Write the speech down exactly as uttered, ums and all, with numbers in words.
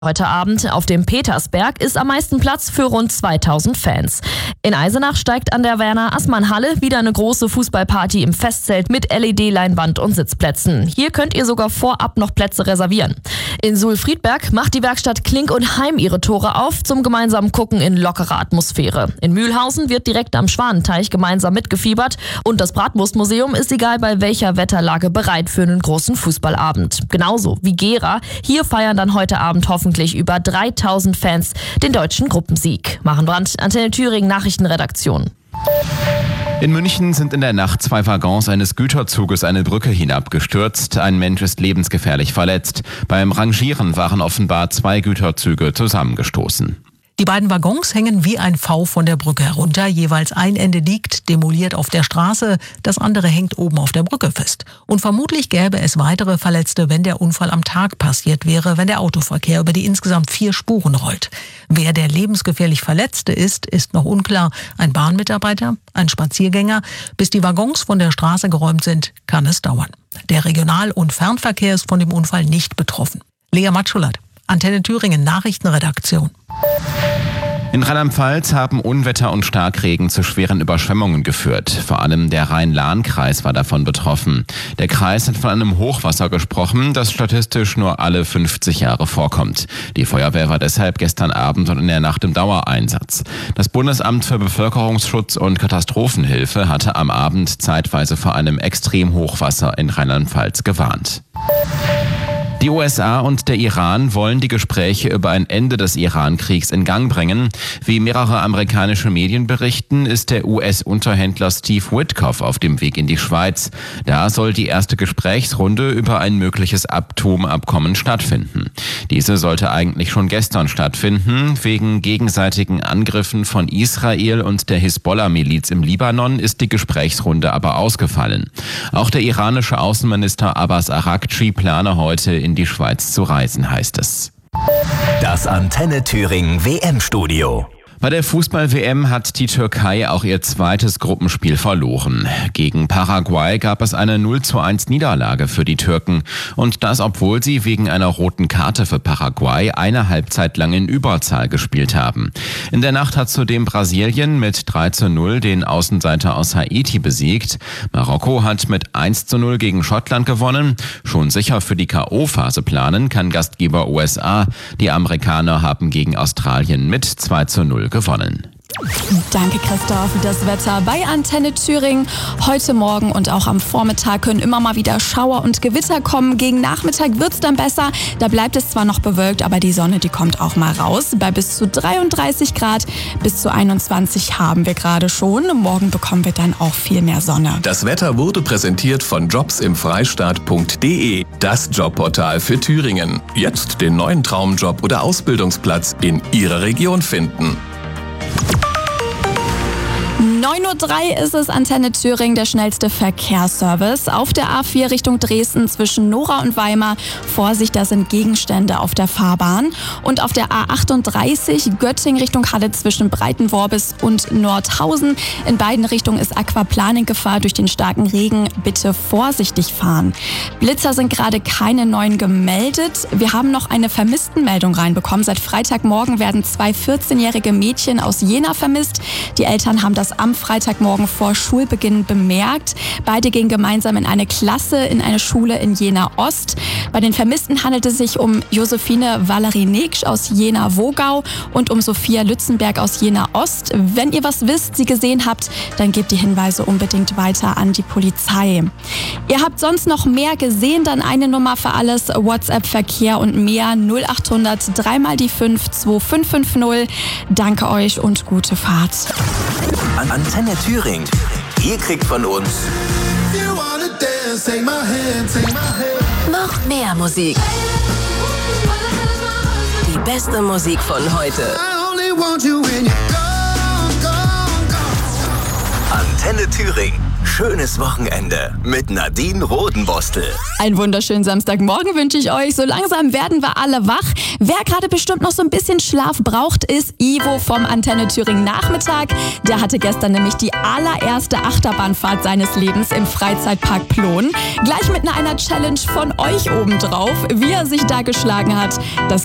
Heute Abend auf dem Petersberg ist am meisten Platz für rund zweitausend Fans. In Eisenach steigt an der Werner-Assmann-Halle wieder eine große Fußballparty im Festzelt mit L E D-Leinwand und Sitzplätzen. Hier könnt ihr sogar vorab noch Plätze reservieren. In Suhl-Friedberg macht die Werkstatt Klink und Heim ihre Tore auf zum gemeinsamen Gucken in lockerer Atmosphäre. In Mühlhausen wird direkt am Schwanenteich gemeinsam mitgefiebert und das Bratwurstmuseum ist egal bei welcher Wetterlage bereit für einen großen Fußballabend. Genauso wie Gera. Hier feiern dann heute Abend hoffentlich über dreitausend Fans den deutschen Gruppensieg. Maren Brandt, Antenne Thüringen Nachrichtenredaktion. In München sind in der Nacht zwei Waggons eines Güterzuges eine Brücke hinabgestürzt. Ein Mensch ist lebensgefährlich verletzt. Beim Rangieren waren offenbar zwei Güterzüge zusammengestoßen. Die beiden Waggons hängen wie ein V von der Brücke herunter. Jeweils ein Ende liegt demoliert auf der Straße, das andere hängt oben auf der Brücke fest. Und vermutlich gäbe es weitere Verletzte, wenn der Unfall am Tag passiert wäre, wenn der Autoverkehr über die insgesamt vier Spuren rollt. Wer der lebensgefährlich Verletzte ist, ist noch unklar. Ein Bahnmitarbeiter, ein Spaziergänger. Bis die Waggons von der Straße geräumt sind, kann es dauern. Der Regional- und Fernverkehr ist von dem Unfall nicht betroffen. Lea Matschulat, Antenne Thüringen Nachrichtenredaktion. In Rheinland-Pfalz haben Unwetter und Starkregen zu schweren Überschwemmungen geführt. Vor allem der Rhein-Lahn-Kreis war davon betroffen. Der Kreis hat von einem Hochwasser gesprochen, das statistisch nur alle fünfzig Jahre vorkommt. Die Feuerwehr war deshalb gestern Abend und in der Nacht im Dauereinsatz. Das Bundesamt für Bevölkerungsschutz und Katastrophenhilfe hatte am Abend zeitweise vor einem Extremhochwasser in Rheinland-Pfalz gewarnt. Die U S A und der Iran wollen die Gespräche über ein Ende des Iran-Kriegs in Gang bringen. Wie mehrere amerikanische Medien berichten, ist der U S-Unterhändler Steve Witkoff auf dem Weg in die Schweiz. Da soll die erste Gesprächsrunde über ein mögliches Atomabkommen stattfinden. Diese sollte eigentlich schon gestern stattfinden. Wegen gegenseitigen Angriffen von Israel und der Hisbollah-Miliz im Libanon ist die Gesprächsrunde aber ausgefallen. Auch der iranische Außenminister Abbas Araghchi plane heute in die Schweiz zu reisen, heißt es. Das Antenne Thüringen W M-Studio. Bei der Fußball-W M hat die Türkei auch ihr zweites Gruppenspiel verloren. Gegen Paraguay gab es eine null zu eins Niederlage für die Türken. Und das, obwohl sie wegen einer roten Karte für Paraguay eine Halbzeit lang in Überzahl gespielt haben. In der Nacht hat zudem Brasilien mit drei zu null den Außenseiter aus Haiti besiegt. Marokko hat mit eins zu null gegen Schottland gewonnen. Schon sicher für die K O-Phase planen kann Gastgeber U S A. Die Amerikaner haben gegen Australien mit zwei zu null gewonnen. Danke, Christoph. Das Wetter bei Antenne Thüringen. Heute Morgen und auch am Vormittag können immer mal wieder Schauer und Gewitter kommen. Gegen Nachmittag wird es dann besser. Da bleibt es zwar noch bewölkt, aber die Sonne, die kommt auch mal raus. Bei bis zu dreiunddreißig Grad bis zu einundzwanzig haben wir gerade schon. Morgen bekommen wir dann auch viel mehr Sonne. Das Wetter wurde präsentiert von jobs im freistaat punkt de, das Jobportal für Thüringen. Jetzt den neuen Traumjob oder Ausbildungsplatz in Ihrer Region finden. neun Uhr drei ist es, Antenne Thüringen, der schnellste Verkehrsservice. Auf der A vier Richtung Dresden zwischen Nora und Weimar. Vorsicht, da sind Gegenstände auf der Fahrbahn. Und auf der A achtunddreißig Göttingen Richtung Halle zwischen Breitenworbis und Nordhausen. In beiden Richtungen ist Aquaplaning-Gefahr durch den starken Regen. Bitte vorsichtig fahren. Blitzer sind gerade keine neuen gemeldet. Wir haben noch eine Vermisstenmeldung reinbekommen. Seit Freitagmorgen werden zwei vierzehnjährige Mädchen aus Jena vermisst. Die Eltern haben das am Freitagmorgen vor Schulbeginn bemerkt. Beide gingen gemeinsam in eine Klasse in eine Schule in Jena Ost. Bei den Vermissten handelt es sich um Josephine Valerie-Neksch aus Jena-Wogau und um Sophia Lützenberg aus Jena Ost. Wenn ihr was wisst, sie gesehen habt, dann gebt die Hinweise unbedingt weiter an die Polizei. Ihr habt sonst noch mehr gesehen, dann eine Nummer für alles, WhatsApp-Verkehr und mehr null achthundert drei mal die fünf zwei fünf fünf null. Danke euch und gute Fahrt. Antenne Thüringen. Ihr kriegt von uns noch mehr Musik. Die beste Musik von heute. Antenne Thüringen. Schönes Wochenende mit Nadine Rodenbostel. Einen wunderschönen Samstagmorgen wünsche ich euch. So langsam werden wir alle wach. Wer gerade bestimmt noch so ein bisschen Schlaf braucht, ist Ivo vom Antenne Thüringen Nachmittag. Der hatte gestern nämlich die allererste Achterbahnfahrt seines Lebens im Freizeitpark Plon. Gleich mit einer Challenge von euch obendrauf. Wie er sich da geschlagen hat, das